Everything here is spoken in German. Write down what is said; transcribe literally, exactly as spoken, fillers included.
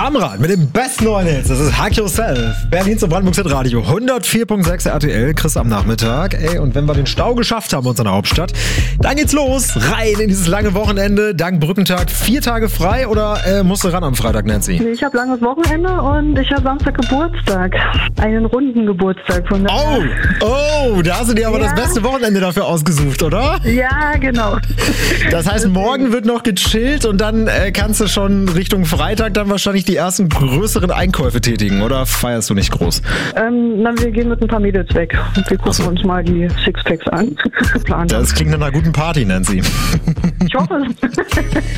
Am Rad mit dem besten neuen Hits. Das ist Hack Yourself. Berlins und Brandenburgs Radio. hundertvier Komma sechs R T L. Chris am Nachmittag. Ey, und wenn wir den Stau geschafft haben in unserer Hauptstadt, dann geht's los. Rein in dieses lange Wochenende. Dank Brückentag vier Tage frei oder äh, musst du ran am Freitag, Nancy? Nee, ich habe langes Wochenende und ich habe Samstag Geburtstag. Einen runden Geburtstag von der. Oh, oh, da hast du dir aber Ja. das beste Wochenende dafür ausgesucht, oder? Ja, genau. Das heißt, morgen wird noch gechillt und dann äh, kannst du schon Richtung Freitag dann wahrscheinlich die ersten größeren Einkäufe tätigen, oder feierst du nicht groß? Ähm, na, wir gehen mit ein paar Mädels weg und wir gucken Ach so. uns mal die Sixpacks an. Planen. Das klingt nach einer guten Party, Nancy. Ich hoffe es.